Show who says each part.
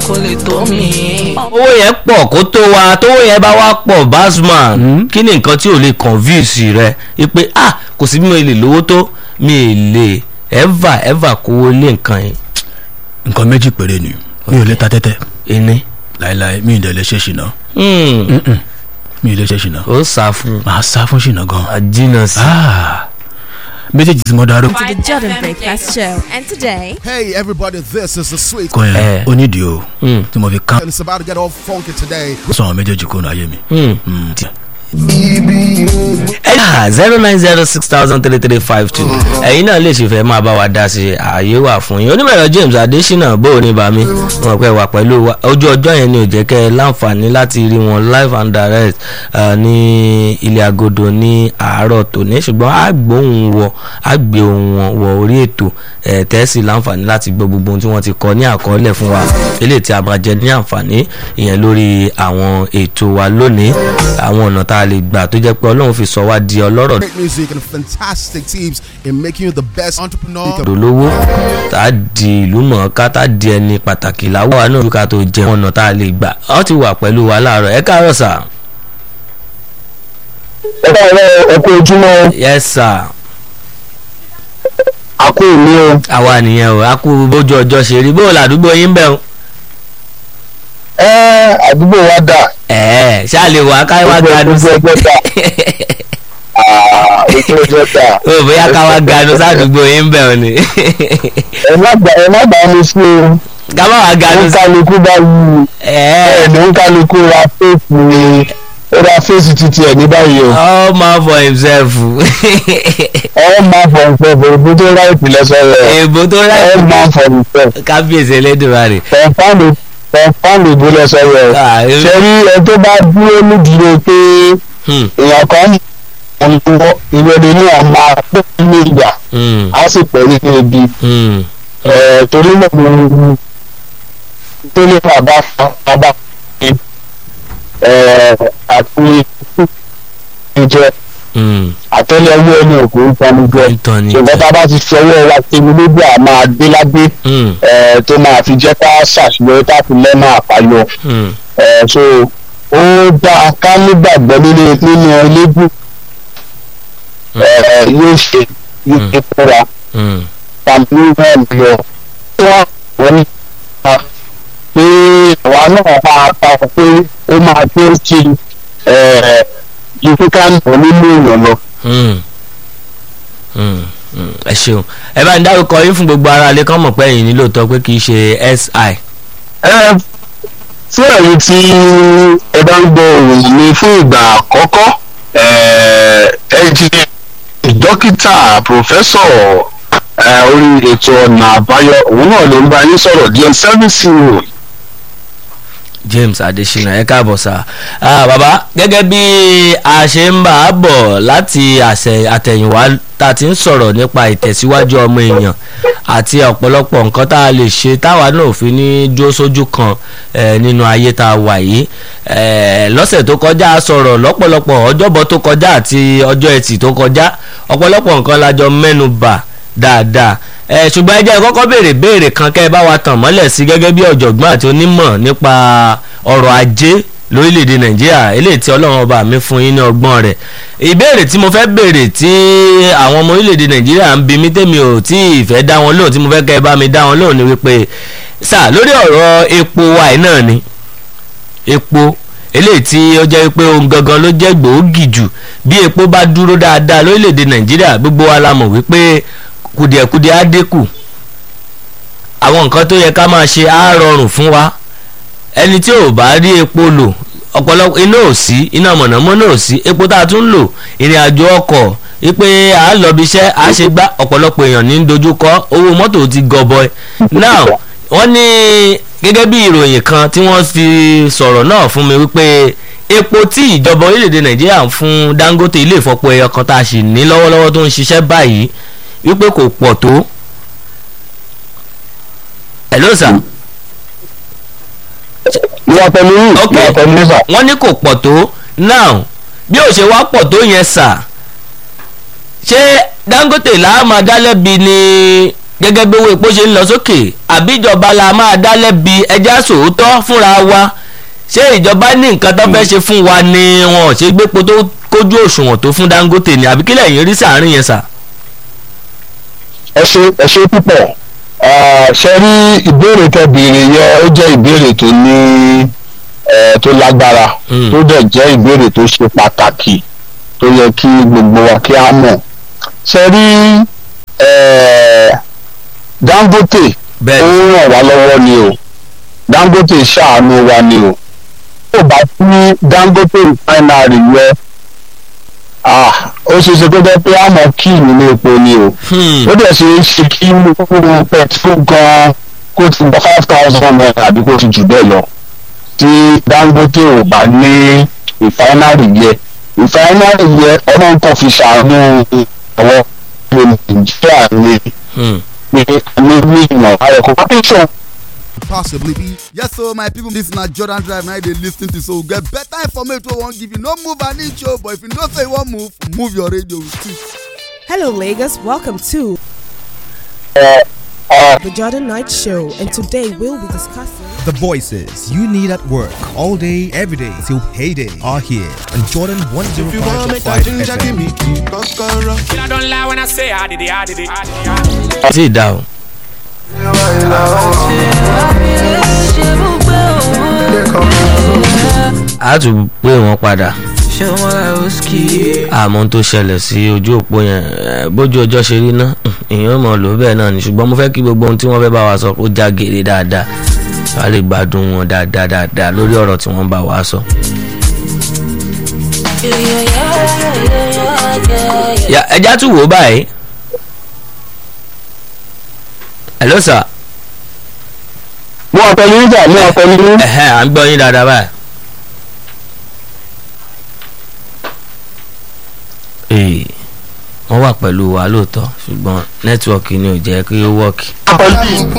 Speaker 1: kò lè tó mi.
Speaker 2: owó yẹn pọ̀ kó tó wa tówó yẹn bá wá pọ̀ Basman kí ni nǹkan tí ò lè convince rẹ pé kò sí bí mo lè lówó tó mi lè ever kówó lé nǹkan yẹn.
Speaker 3: nǹkan méjì péré ni mi ò lè ta tẹ́tẹ́.
Speaker 2: ẹni.
Speaker 3: láìláì mi ì dẹ̀ lè ṣe ṣìnà. mi ì lè ṣe ṣìnà.
Speaker 2: ó sá fún.
Speaker 3: màá sá fún ṣìnà gan.
Speaker 2: àjìnà sí.
Speaker 3: méjèèjì tí mo darú.
Speaker 4: To the Jordan Breakfast Show, and today,
Speaker 5: Hey everybody, this is the sweet.
Speaker 3: kọ́ yẹn onídìí o tí mo fi kán.
Speaker 5: And it's about to get all funky today.
Speaker 3: sọ àwọn méjèèjì kó nu ayé mi.
Speaker 2: 0906332 ẹ̀yin náà lè ṣèfẹ́ máa bá wa dá sí ààyè wà fún yín. onímọ̀ẹ̀rọ James Adésínà bó o ní bá mi wọn pẹ́ wà pẹ̀lú wa ojú ọjọ́ yẹn ni ò jẹ́ kẹ́ ẹ láǹfààní láti rí wọn live and direct ní ilé agodo ní àárọ̀ tòní ṣùgbọ́n á gbé ohùn wọn wọ orí ètò tẹ́sí láǹfààní láti gbọ́ gbogbo ohun tí wọ́n ti kọ ní àkọọ́lẹ̀ fún wa eléyìí tí a máa jẹ ní àǹfààní ìyẹn lórí àwọn ètò wa lónìí àwọn ọ̀nà tá a lè gbà tó jẹ́ pé Ọlọ́run fi sọ wá di ọlọ́rọ̀
Speaker 5: Great music and fantastic teams in making you the best entrepreneur.
Speaker 2: dolówó tá a di ìlú mọ̀ọ́ká tá a di ẹni pàtàkì láwọ́ wa náà ká tó jẹun ọ̀nà tá a lè gbà ó ti wà pẹ̀lú wa láàárọ̀ ẹ káàárọ̀ sà.
Speaker 6: ẹ káàárọ̀ ẹ kú ojúmọ́.
Speaker 2: yes sir.
Speaker 6: a kú ìlú o.
Speaker 2: àwa nìyẹn o a kú bójú ọjọ́ ṣe rí bó o làdúgbò yín bẹ̀ o.
Speaker 6: àdúgbò wa dà.
Speaker 2: ṣáà lè wà ká wá ganu sí. o bóyá ká wá ganu sádùúgbò yín bẹ̀ o ni.
Speaker 6: ẹ má gbà mí sí o.
Speaker 2: ká má wá ganu sí.
Speaker 6: nkálukú bá yí ẹ̀ẹ́dùn nkálukú ra fèsì ni ó ra fèsì títí ẹ̀ ní báyìí o.
Speaker 2: all man for himself.
Speaker 6: all man for himself èbó tó rà ìpìlẹ̀ sọ̀rọ̀.
Speaker 2: èbó tó rà
Speaker 6: all man for himself.
Speaker 2: kábíyèsí Elédùmarè.
Speaker 6: fọ́nfọ́nì ìbúlẹ̀ sọ̀rọ̀ ṣe rí ẹ tó bá dúró nídìí pé èèyàn kan ìrẹ̀lẹ̀ ní ọmọ àpẹẹrẹ ní ìgbà á sì pẹ̀lú ní ibi torí náà mo tó lè bàbá àti ìjẹ àtẹ́lẹwọ́ ẹni òkú ìtanijẹ ṣùgbọ́n tá a bá ti fi ọwọ́ wa tẹnu lójú à máa gbé lágbé tó máa fi jẹ́ ká ṣàṣeyọrí ká fi lẹ́nu àpáyọ so ó dáa ká nígbàgbọ́ nínú elégbò yóò ṣe yóò kóra tàbí wọ́n lọ wọ́n ní pé àwa náà máa pa pé ó máa tó ṣe ju pé ká nìkan nínú èèyàn lọ.
Speaker 2: ẹ ṣeun ẹ bá ń dárúkọ yín fún gbogbo ara lè kàn mọ̀ pé ẹ̀yin ní lóòótọ́ pé kì í ṣe SI.
Speaker 6: fún ẹ̀yin tí ẹ bá ń gbọ́ òòyìn ní fún ìgbà àkọ́kọ́ ẹnjìnìà dókítà pòfẹ́sọ̀ orí ètò ọ̀nà àbáyọ òun náà ló ń bá yín sọ̀rọ̀ díẹ̀ sẹ́fíìsì rò.
Speaker 2: James Adesina ẹ káàbọ̀ sá bàbá gẹ́gẹ́ bí a ṣe ń bá a bọ̀ láti àtẹ̀yìnwá tá a ti ń sọ̀rọ̀ nípa ìtẹ̀síwájú ọmọ èèyàn àti ọ̀pọ̀lọpọ̀ nǹkan tá a lè ṣe táwa náà fi ní jó sójú kan nínú ayé tá a wà yìí lọ́sẹ̀ tó kọjá a sọ̀rọ̀ lọ́pọ̀lọpọ̀ ọjọ́bọ̀ tó kọjá àti ọjọ́ ẹtì tó kọjá ọ̀pọ̀lọpọ̀ nǹkan la jọ mẹ́nu bà dáadáa ṣùgbọ́n ẹ jẹ́ kọ́kọ́ béèrè kan kẹ́ ẹ bá wa tàn mọ́lẹ̀ sí gẹ́gẹ́ bí ọ̀jọ̀gbọ́n àti onímọ̀ nípa ọrọ̀ ajé lórílẹ̀‐èdè Nàìjíríà eléyìí tí Ọlọ́run ọba mi fún yín ní ọgbọ́n rẹ̀ ìbéèrè tí mo fẹ́ béèrè tí àwọn ọmọ orílẹ̀‐èdè Nàìjíríà ń bi mí tèmi ò tí ì fẹ́ dá wọn lóhùn tí mo fẹ́ kẹ́ ẹ bá mi dá wọn lóhùn ni wípé sà lórí ọ̀rọ̀ epo wa yìí náà ni epo eléyìí tí ó jẹ́ pé ohun gangan ló jẹ́ gbòógì jù bí epo bá dúró dáadáa lórílẹ̀‐èdè Nàìjíríà gbogbo wa la mọ̀ wípé kùdìẹ̀kùdìẹ̀ á dínkù àwọn nǹkan tó yẹ ká máa ṣe á rọrùn fún wa ẹni tí ò bá rí epo lò ọ̀pọ̀lọpọ̀ iná ò sí iná mọ̀nàmọ́ná ò sí epo tá a tún lò ìrìn àjò ọkọ̀ wípé à ń lọ bí iṣẹ́ à ṣe gbá ọ̀pọ̀lọpọ̀ èèyàn ní dojúkọ owó mọ́tò ti gọbọi now wọ́n ní gẹ́gẹ́ bí ìròyìn kan tí wọ́n fi sọ̀rọ̀ náà fún mi wípé epo tí ìjọba orílẹ̀-èdè Nàìjíríà ń fún Dangote ilé ìfọpo ẹyọ kan tá a sì ní lọ́wọ́lọ́wọ́ tó ń ṣiṣẹ́ báyìí wípé kò pọ̀ tó. hello sir. wọ́n ní kò pọ̀ tó now bí ó ṣe wá pọ̀ tó yẹn sà ṣé Dangote là á máa dá lẹ́bi ni gẹ́gẹ́ bí owó epo ṣe ń lọ sókè àbíjọba la máa dá lẹ́bi ẹja sòótọ́ fúnra wa ṣé ìjọba ní nǹkan tó fẹ́ ṣe fún wa ni wọn ò ṣe gbépo tó kójú òṣùwọ̀n tó fún Dangote ni àbí kílẹ̀ yín rí sàárín yẹn sà.
Speaker 6: ẹ ṣe púpọ̀ ṣe rí ìbéèrè tẹ́bìrì yẹn ó jẹ́ ìbéèrè tó ní tó lágbára tó dẹ̀ jẹ́ ìbéèrè tó ṣe pàtàkì tó yẹ kí gbogbo wa kí á mọ̀ ṣe rí Dangote ó ràn wá lọ́wọ́ ni o Dangote ṣàánú wa ni o tó bá sí Dangote refinery yẹ ó ṣe ṣe tó jẹ́ pé àmọ́ kí nínú epo ni o ó dẹ̀ ṣe kí petrol gan kó ti gba 5,000 naira àbí kó ti jù bẹ́ẹ̀ lọ tí Dangote ò bá ní refinery yẹ ọlọ́run kan fi ṣàánú àwọn Nàìjíríà ní ìmọ̀ ayọ̀kọ̀ pàtẹ́sọ̀.
Speaker 5: Possibly be. Yes, so my people, this is not Jordan Drive. Now they listen to so get better information. We won't give you no move an inch, but if you don't say one move your radio.
Speaker 4: Hello, Lagos. Welcome to the Jordan Night Show, and today we'll be discussing
Speaker 1: the voices you need at work all day, every day till payday are here on Jordan 105.5 FM.
Speaker 7: I don't lie when I say I did it.
Speaker 2: Sit down. A tún pé wọn padà àmọ́ tó ṣẹlẹ̀ sí ojú òpó yẹn bójú ọjọ́ ṣe rí náà èèyàn mọ̀ ló bẹ́ẹ̀ náà ni ṣùgbọ́n mo fẹ́ kí gbogbo ohun tí wọ́n fẹ́ bá wa sọ kó já gèrè dáadáa wá lè gbádùn wọn dáadáa lórí ọ̀rọ̀ tí wọ́n bá wa sọ. ẹja tún wò ó báyìí. Hello sir.
Speaker 6: mo àpẹẹrẹ nígbà mo àpẹẹrẹ ní.
Speaker 2: à ń gbọ́ yín dáadáa báyìí. wọ́n wà pẹ̀lú wa lóòótọ́ ṣùgbọ́n nẹ́tíwọ̀kì ni ò jẹ́ kí ó wọ́ọ̀kì.